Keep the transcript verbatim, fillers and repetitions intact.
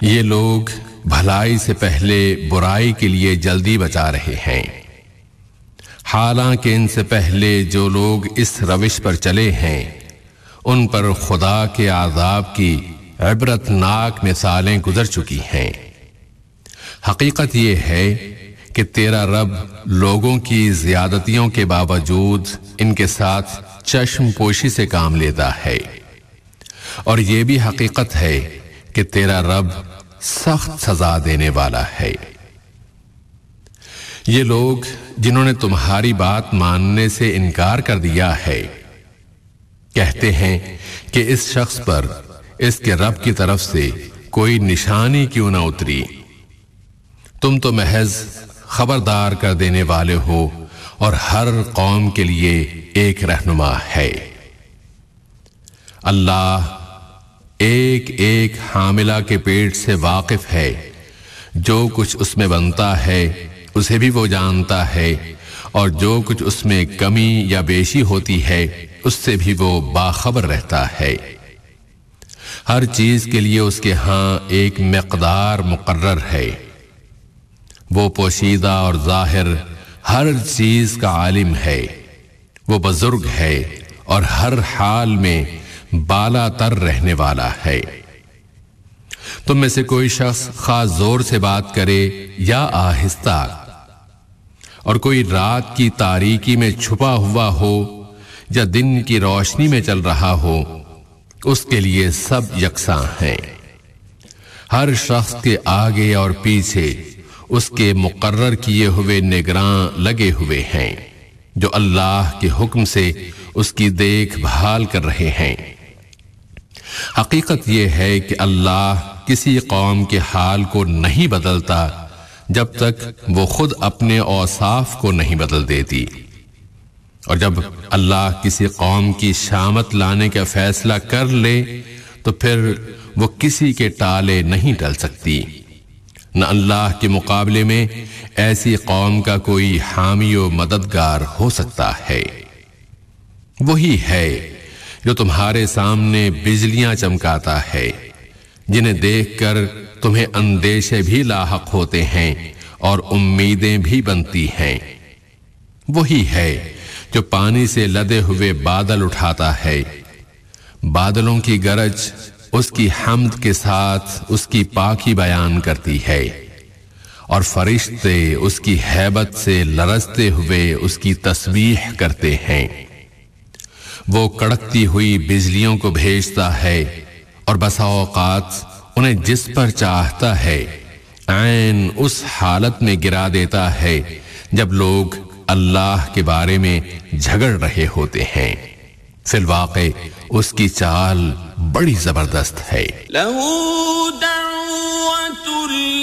یہ لوگ بھلائی سے پہلے برائی کے لیے جلدی بچا رہے ہیں، حالانکہ ان سے پہلے جو لوگ اس روش پر چلے ہیں ان پر خدا کے عذاب کی عبرت ناک مثالیں گزر چکی ہیں۔ حقیقت یہ ہے کہ تیرا رب لوگوں کی زیادتیوں کے باوجود ان کے ساتھ چشم پوشی سے کام لیتا ہے، اور یہ بھی حقیقت ہے کہ تیرا رب سخت سزا دینے والا ہے۔ یہ لوگ جنہوں نے تمہاری بات ماننے سے انکار کر دیا ہے کہتے ہیں کہ اس شخص پر اس کے رب کی طرف سے کوئی نشانی کیوں نہ اتری۔ تم تو محض خبردار کر دینے والے ہو اور ہر قوم کے لیے ایک رہنما ہے۔ اللہ ایک ایک حاملہ کے پیٹ سے واقف ہے، جو کچھ اس میں بنتا ہے اسے بھی وہ جانتا ہے، اور جو کچھ اس میں کمی یا بیشی ہوتی ہے اس سے بھی وہ باخبر رہتا ہے۔ ہر چیز کے لیے اس کے ہاں ایک مقدار مقرر ہے۔ وہ پوشیدہ اور ظاہر ہر چیز کا عالم ہے، وہ بزرگ ہے اور ہر حال میں بالا تر رہنے والا ہے۔ تم میں سے کوئی شخص خاص زور سے بات کرے یا آہستہ، اور کوئی رات کی تاریکی میں چھپا ہوا ہو یا دن کی روشنی میں چل رہا ہو، اس کے لیے سب یکساں ہیں۔ ہر شخص کے آگے اور پیچھے اس کے مقرر کیے ہوئے نگراں لگے ہوئے ہیں، جو اللہ کے حکم سے اس کی دیکھ بھال کر رہے ہیں۔ حقیقت یہ ہے کہ اللہ کسی قوم کے حال کو نہیں بدلتا جب تک وہ خود اپنے اوصاف کو نہیں بدل دیتی، اور جب اللہ کسی قوم کی شامت لانے کا فیصلہ کر لے تو پھر وہ کسی کے ٹالے نہیں ٹل سکتی۔ نہ اللہ کے مقابلے میں ایسی قوم کا کوئی حامی و مددگار ہو سکتا ہے۔ وہی ہے جو تمہارے سامنے بجلیاں چمکاتا ہے، جنہیں دیکھ کر تمہیں اندیشے بھی لاحق ہوتے ہیں اور امیدیں بھی بنتی ہیں۔ وہی ہے جو پانی سے لدے ہوئے بادل اٹھاتا ہے، بادلوں کی گرج اس کی حمد کے ساتھ اس کی پاکی بیان کرتی ہے، اور فرشتے اس کی ہیبت سے لرزتے ہوئے اس کی تسبیح کرتے ہیں۔ وہ کڑکتی ہوئی بجلیوں کو بھیجتا ہے اور بسا اوقات انہیں جس پر چاہتا ہے عین اس حالت میں گرا دیتا ہے جب لوگ اللہ کے بارے میں جھگڑ رہے ہوتے ہیں۔ فی الواقع اس کی چال بڑی زبردست ہے۔ لَهُ دَعْوَةُ